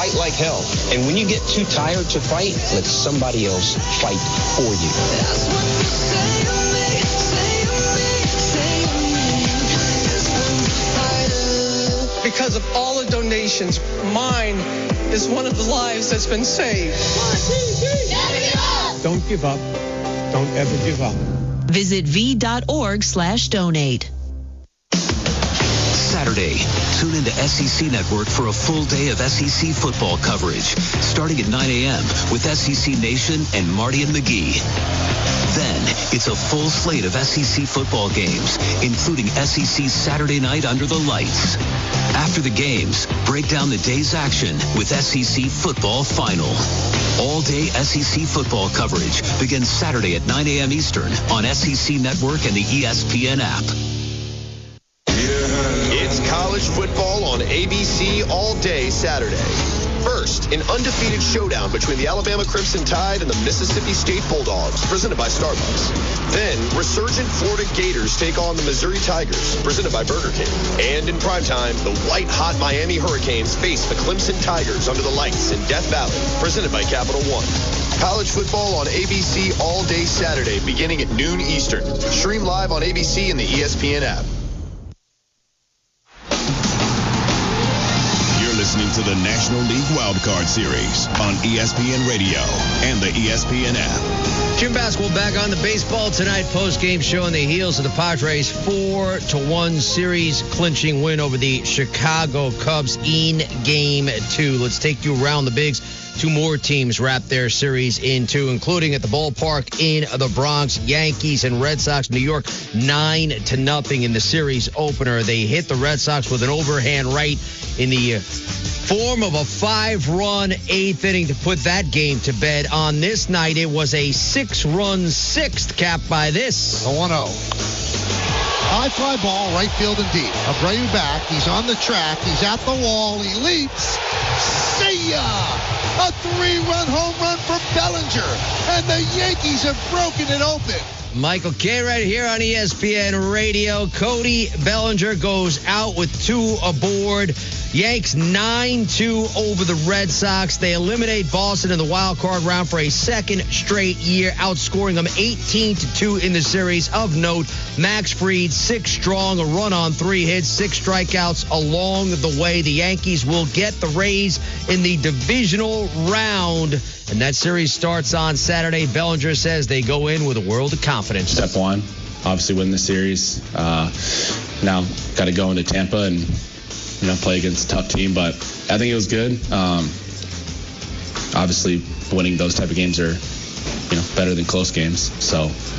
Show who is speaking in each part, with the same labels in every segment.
Speaker 1: fight like hell. And when you get too tired to fight, let somebody else fight for you.
Speaker 2: That's what you say to me, say to me, say to me. This one's a fighter.
Speaker 3: Because of all the donations, mine is one of the lives that's been saved. 1, 2, 3.
Speaker 4: Don't give up. Don't ever give up.
Speaker 5: Visit v.org/donate.
Speaker 6: Saturday, tune into SEC Network for a full day of SEC football coverage, starting at 9 a.m. with SEC Nation and Marty and McGee. Then, it's a full slate of SEC football games, including SEC Saturday Night Under the Lights. After the games, break down the day's action with SEC Football Final. All-day SEC football coverage begins Saturday at 9 a.m. Eastern on SEC Network and the ESPN app.
Speaker 7: It's college football on ABC all day Saturday. First, an undefeated showdown between the Alabama Crimson Tide and the Mississippi State Bulldogs, presented by Starbucks. Then, resurgent Florida Gators take on the Missouri Tigers, presented by Burger King. And in primetime, the white-hot Miami Hurricanes face the Clemson Tigers under the lights in Death Valley, presented by Capital One. College football on ABC all day Saturday, beginning at noon Eastern. Stream live on ABC and the ESPN app.
Speaker 8: Listening to the National League Wildcard Series on ESPN Radio and the ESPN app.
Speaker 9: Jim Basketball back on the baseball tonight. Post-game show on the heels of the Padres' 4-1 series clinching win over the Chicago Cubs in Game 2. Let's take you around the bigs. Two more teams wrapped their series in 2, including at the ballpark in the Bronx. Yankees and Red Sox, New York, 9-0 in the series opener. They hit the Red Sox with an overhand right in the form of a 5-run 8th inning to put that game to bed. On this night, it was a 6-run 6th, capped by this.
Speaker 10: A 1-0. High fly ball, right field and deep. Abreu back. He's on the track. He's at the wall. He leaps. See ya! A 3-run home run for Bellinger. And the Yankees have broken it open.
Speaker 9: Michael K. right here on ESPN Radio. Cody Bellinger goes out with 2 aboard. Yanks 9-2 over the Red Sox. They eliminate Boston in the wild card round for a second straight year, outscoring them 18-2 in the series. Of note, Max Fried 6 strong, a run on 3 hits, 6 strikeouts along the way. The Yankees will get the Rays in the divisional round, and that series starts on Saturday. Bellinger says they go in with a world of confidence.
Speaker 11: Step 1, obviously win the series. Now got to go into Tampa and play against a tough team, but I think it was good. Obviously, winning those type of games are, better than close games. So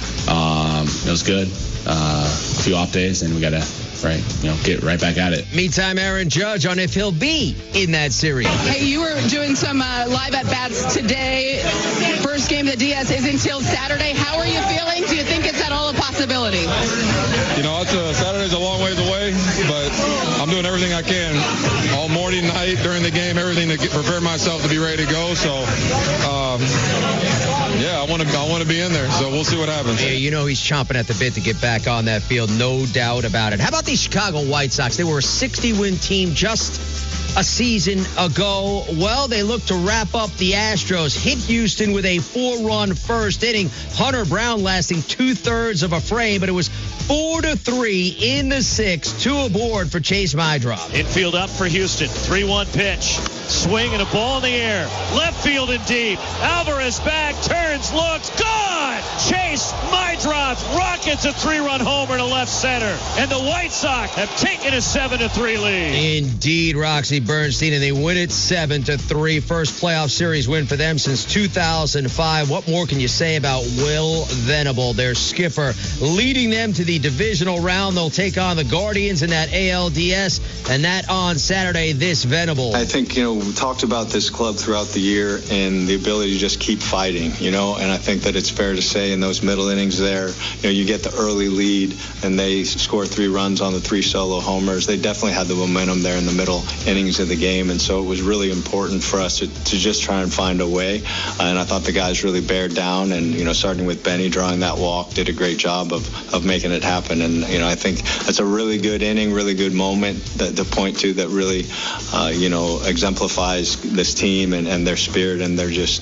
Speaker 11: it was good. A few off days, and we got to, get right back at it.
Speaker 9: Meantime, Aaron Judge on if he'll be in that series.
Speaker 12: Hey, you were doing some live at-bats today. First game of the DS is until Saturday. How are you feeling? Do you think it's at all a possibility?
Speaker 13: Saturday's a long ways away, but I'm doing everything I can all morning, night, during the game, everything to prepare myself to be ready to go. So, I want to be in there. So we'll see what happens.
Speaker 9: Yeah, he's chomping at the bit to get back on that field, no doubt about it. How about the Chicago White Sox? They were a 60-win team just a season ago. Well, they look to wrap up the Astros. Hit Houston with a 4-run first inning. Hunter Brown lasting 2/3 of a frame, but it was 4-3 in the 6th. 2 aboard for Chase Meidroff.
Speaker 14: Infield up for Houston. 3-1 pitch. Swing and a ball in the air. Left field and deep. Alvarez back, turns, looks, gone! Chase Meidroff rockets a 3-run homer to left center. And the White Sox have taken a 7-3 lead.
Speaker 9: Indeed, Roxy Bernstein, and they win it 7-3. First playoff series win for them since 2005. What more can you say about Will Venable, their skipper, leading them to the divisional round? They'll take on the Guardians in that ALDS, and that on Saturday. This Venable.
Speaker 15: I think, we talked about this club throughout the year and the ability to just keep fighting, and I think that it's fair to say in those middle innings there, you get the early lead and they score 3 runs on the 3 solo homers. They definitely had the momentum there in the middle innings of the game, and so it was really important for us to just try and find a way, and I thought the guys really bared down, and starting with Benny drawing that walk, did a great job of making it happen. And, I think that's a really good inning, really good moment to point to that really, exemplifies this team and their spirit, and they're just,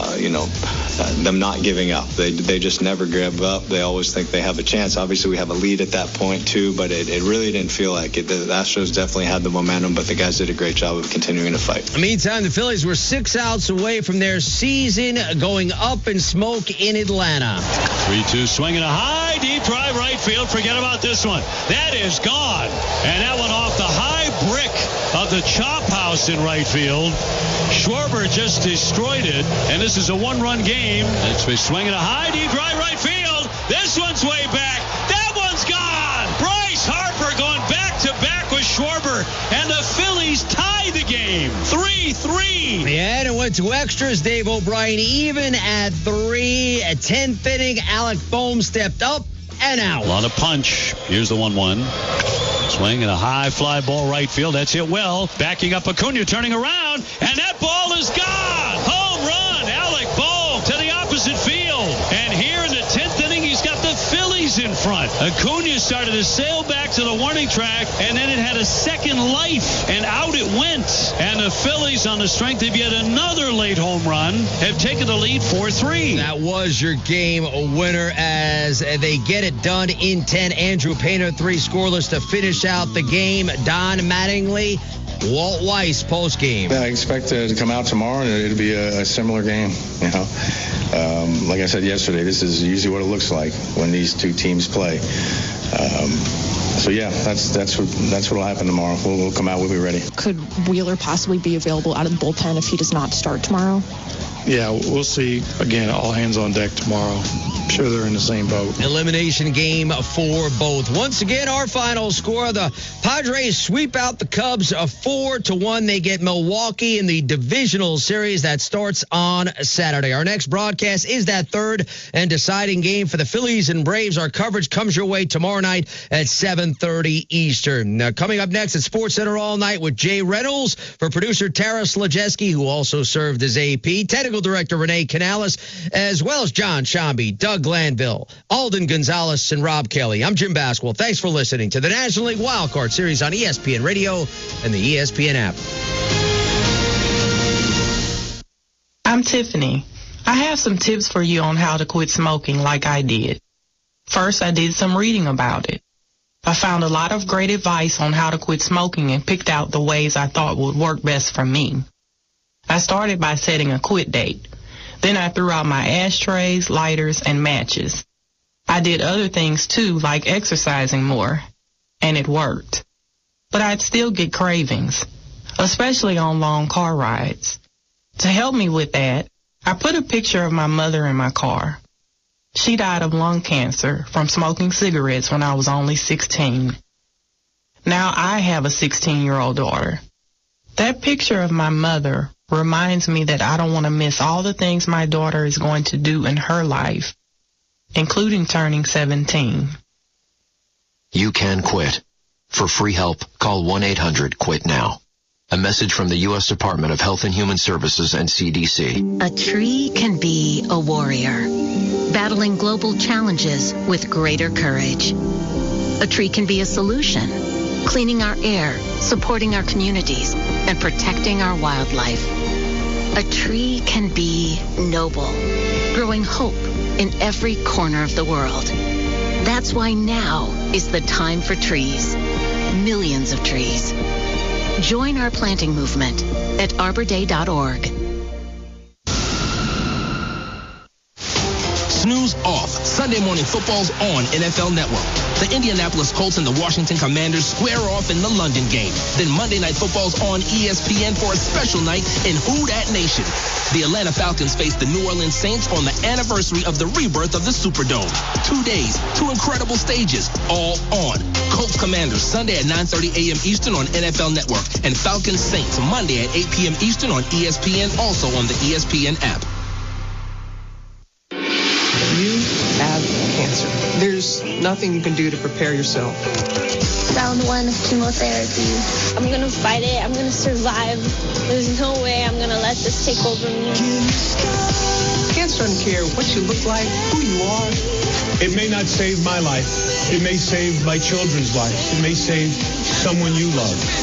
Speaker 15: them not giving up. They just never give up. They always think they have a chance. Obviously, we have a lead at that point, too, but it really didn't feel like it. The Astros definitely had the momentum, but the guys did a great job of continuing to fight.
Speaker 9: Meantime, the Phillies were 6 outs away from their season going up in smoke in Atlanta.
Speaker 14: 3-2 swing and a high, deep drive right field. Forget about this one. That is gone. And that went off the high brick of the chop house in right field. Schwarber just destroyed it, and this is a one-run game. It's been swinging a high, deep drive right field. This one's way back. That one's gone. Bryce Harper going back-to-back with Schwarber, and the Phillies tie the game. 3-3.
Speaker 9: Yeah, and it went to extras. Dave O'Brien even at 3. At 10th inning, Alec Bohm stepped up and out.
Speaker 14: A lot of punch. Here's the 1-1. Swing and a high fly ball right field. That's hit well. Backing up Acuna, turning around, and that ball is gone. Home run. Alec Bohm to the opposite field. And here in the 10th inning, he's got the Phillies in front. Acuna started to sail back to the warning track, and then it had a second life, and out it went. And the Phillies, on the strength of yet another late home run, have taken the lead 4-3.
Speaker 9: That was your game winner as they get it done in 10. Andrew Painter, 3 scoreless to finish out the game. Don Mattingly, Walt Weiss post game.
Speaker 16: I expect to come out tomorrow and it'll be a similar game. Like I said yesterday, this is usually what it looks like when these two teams play. So yeah, that's what'll happen tomorrow. We'll come out. We'll be ready.
Speaker 17: Could Wheeler possibly be available out of the bullpen if he does not start tomorrow?
Speaker 16: Yeah, we'll see. Again, all hands on deck tomorrow. I'm sure they're in the same boat.
Speaker 9: Elimination game for both. Once again, our final score, the Padres sweep out the Cubs 4-1. They get Milwaukee in the divisional series that starts on Saturday. Our next broadcast is that third and deciding game for the Phillies and Braves. Our coverage comes your way tomorrow night at 7:30 Eastern. Now, coming up next at SportsCenter All Night with Jay Reynolds, for producer Tara Slajeski, who also served as AP, technical director Renee Canales, as well as John Shambi, Doug Glanville, Alden Gonzalez, and Rob Kelly. I'm Jim Basquil. Thanks for listening to the National League Wildcard Series on ESPN Radio and the ESPN app.
Speaker 18: I'm Tiffany. I have some tips for you on how to quit smoking like I did. First, I did some reading about it. I found a lot of great advice on how to quit smoking and picked out the ways I thought would work best for me. I started by setting a quit date. Then I threw out my ashtrays, lighters, and matches. I did other things too, like exercising more, and it worked. But I'd still get cravings, especially on long car rides. To help me with that, I put a picture of my mother in my car. She died of lung cancer from smoking cigarettes when I was only 16. Now I have a 16-year-old daughter. That picture of my mother reminds me that I don't want to miss all the things my daughter is going to do in her life, including turning 17.
Speaker 19: You can quit. For free help, call 1-800-QUIT-NOW. A message from the U.S. Department of Health and Human Services and CDC.
Speaker 20: A tree can be a warrior, battling global challenges with greater courage. A tree can be a solution, cleaning our air, supporting our communities, and protecting our wildlife. A tree can be noble, growing hope in every corner of the world. That's why now is the time for trees. Millions of trees. Join our planting movement at arborday.org.
Speaker 21: Snooze off. Sunday morning football's on NFL Network. The Indianapolis Colts and the Washington Commanders square off in the London game. Then Monday Night Football's on ESPN for a special night in Who Dat Nation. The Atlanta Falcons face the New Orleans Saints on the anniversary of the rebirth of the Superdome. 2 days, 2 incredible stages, all on. Colts Commanders Sunday at 9:30 a.m. Eastern on NFL Network. And Falcons Saints Monday at 8 p.m. Eastern on ESPN, also on the ESPN app.
Speaker 3: You have cancer. There's nothing you can do to prepare yourself.
Speaker 22: Round 1 of chemotherapy. I'm going to fight it. I'm going to survive. There's no way I'm going to let this take over me.
Speaker 3: cancer doesn't care what you look like, who you are.
Speaker 4: It may not save my life. It may save my children's life. It may save someone you love.